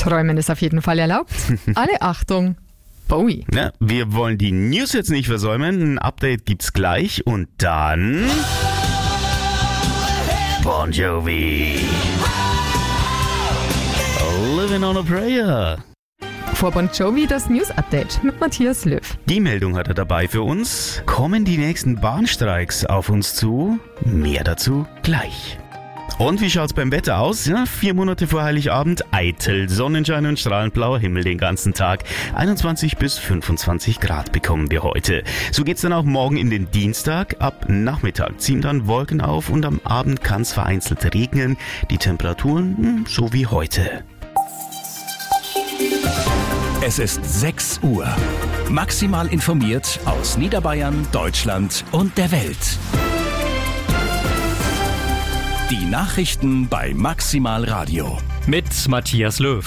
Träumen ist auf jeden Fall erlaubt. Alle Achtung, Bowie. Ja, wir wollen die News jetzt nicht versäumen. Ein Update gibt's gleich und dann Bon Jovi. Living on a Prayer. Vor Bon Jovi das News-Update mit Matthias Löw. Die Meldung hat er dabei für uns. Kommen die nächsten Bahnstreiks auf uns zu? Mehr dazu gleich. Und wie schaut's beim Wetter aus? Ja, 4 Monate vor Heiligabend, eitel Sonnenschein und strahlend blauer Himmel den ganzen Tag. 21 bis 25 Grad bekommen wir heute. So geht's dann auch morgen in den Dienstag. Ab Nachmittag ziehen dann Wolken auf und am Abend kann's vereinzelt regnen. Die Temperaturen so wie heute. Es ist 6 Uhr. Maximal informiert aus Niederbayern, Deutschland und der Welt. Die Nachrichten bei Maximal Radio. Mit Matthias Löw.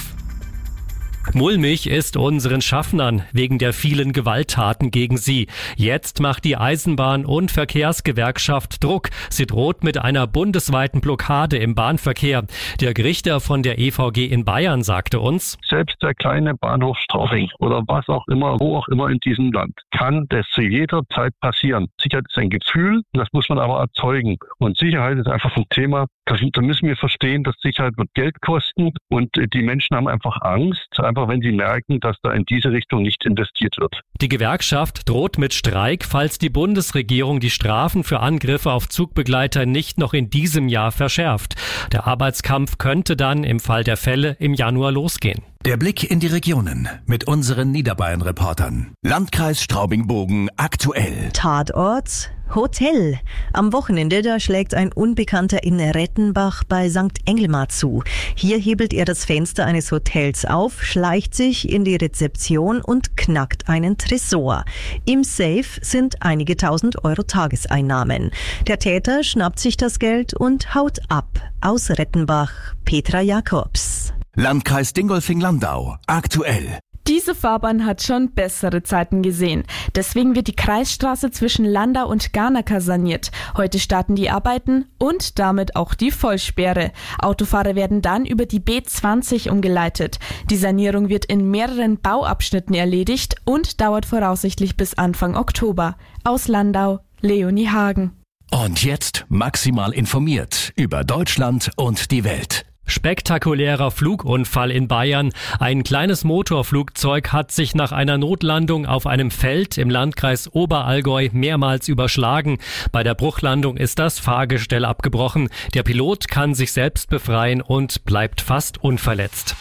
Mulmig ist unseren Schaffnern wegen der vielen Gewalttaten gegen sie. Jetzt macht die Eisenbahn- und Verkehrsgewerkschaft Druck. Sie droht mit einer bundesweiten Blockade im Bahnverkehr. Dirk Richter von der EVG in Bayern sagte uns: Selbst der kleine Bahnhof Straubing oder was auch immer, wo auch immer in diesem Land, kann das zu jeder Zeit passieren. Sicherheit ist ein Gefühl, das muss man aber erzeugen. Und Sicherheit ist einfach ein Thema, da müssen wir verstehen, dass Sicherheit wird Geld kosten und die Menschen haben einfach Angst, einfach wenn sie merken, dass da in diese Richtung nicht investiert wird. Die Gewerkschaft droht mit Streik, falls die Bundesregierung die Strafen für Angriffe auf Zugbegleiter nicht noch in diesem Jahr verschärft. Der Arbeitskampf könnte dann im Fall der Fälle im Januar losgehen. Der Blick in die Regionen mit unseren Niederbayern-Reportern. Landkreis Straubing-Bogen aktuell. Tatort Hotel. Am Wochenende, da schlägt ein Unbekannter in Rettenbach bei St. Engelmar zu. Hier hebelt er das Fenster eines Hotels auf, schleicht sich in die Rezeption und knackt einen Tresor. Im Safe sind einige tausend Euro Tageseinnahmen. Der Täter schnappt sich das Geld und haut ab. Aus Rettenbach, Petra Jakobs. Landkreis Dingolfing-Landau aktuell. Diese Fahrbahn hat schon bessere Zeiten gesehen. Deswegen wird die Kreisstraße zwischen Landau und Garnacker saniert. Heute starten die Arbeiten und damit auch die Vollsperre. Autofahrer werden dann über die B20 umgeleitet. Die Sanierung wird in mehreren Bauabschnitten erledigt und dauert voraussichtlich bis Anfang Oktober. Aus Landau, Leonie Hagen. Und jetzt maximal informiert über Deutschland und die Welt. Spektakulärer Flugunfall in Bayern. Ein kleines Motorflugzeug hat sich nach einer Notlandung auf einem Feld im Landkreis Oberallgäu mehrmals überschlagen. Bei der Bruchlandung ist das Fahrgestell abgebrochen. Der Pilot kann sich selbst befreien und bleibt fast unverletzt.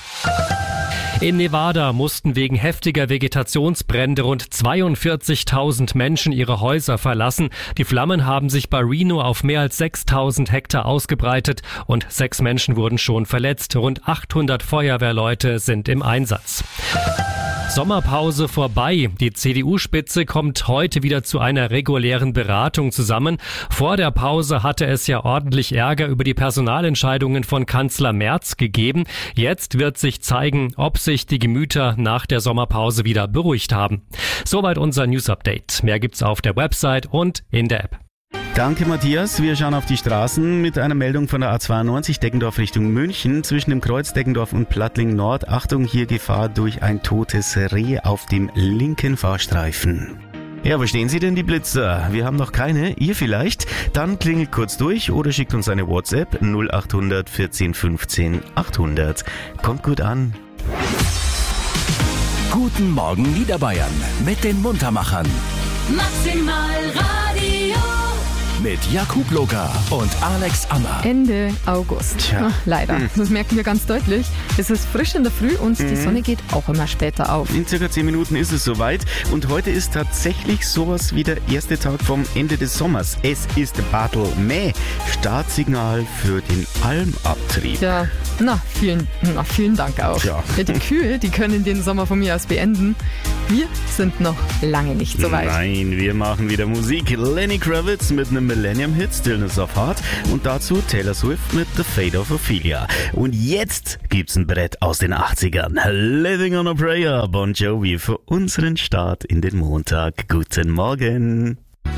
In Nevada mussten wegen heftiger Vegetationsbrände rund 42.000 Menschen ihre Häuser verlassen. Die Flammen haben sich bei Reno auf mehr als 6.000 Hektar ausgebreitet und 6 Menschen wurden schon verletzt. Rund 800 Feuerwehrleute sind im Einsatz. Sommerpause vorbei. Die CDU-Spitze kommt heute wieder zu einer regulären Beratung zusammen. Vor der Pause hatte es ja ordentlich Ärger über die Personalentscheidungen von Kanzler Merz gegeben. Jetzt wird sich zeigen, ob sich die Gemüter nach der Sommerpause wieder beruhigt haben. Soweit unser News-Update. Mehr gibt's auf der Website und in der App. Danke, Matthias. Wir schauen auf die Straßen mit einer Meldung von der A92 Deggendorf Richtung München. Zwischen dem Kreuz Deggendorf und Plattling Nord. Achtung, hier Gefahr durch ein totes Reh auf dem linken Fahrstreifen. Ja, wo stehen Sie denn, die Blitzer? Wir haben noch keine. Ihr vielleicht? Dann klingelt kurz durch oder schickt uns eine WhatsApp 0800 14 15 800. Kommt gut an. Guten Morgen Niederbayern mit den Muntermachern. Maximal Radio. Mit Jakub Loka und Alex Ammer. Ende August. Tja. Leider. Das merken wir ganz deutlich. Es ist frisch in der Früh und die Sonne geht auch immer später auf. In circa 10 Minuten ist es soweit und heute ist tatsächlich sowas wie der erste Tag vom Ende des Sommers. Es ist Battle Mäh, Startsignal für den Almabtrieb. Ja, vielen Dank auch. Ja. Die Kühe, die können den Sommer von mir aus beenden. Wir sind noch lange nicht so weit. Nein, wir machen wieder Musik. Lenny Kravitz mit einem Millennium-Hit, Stillness of Heart, und dazu Taylor Swift mit The Fate of Ophelia. Und jetzt gibt's ein Brett aus den 80ern. Living on a Prayer, Bon Jovi, für unseren Start in den Montag. Guten Morgen.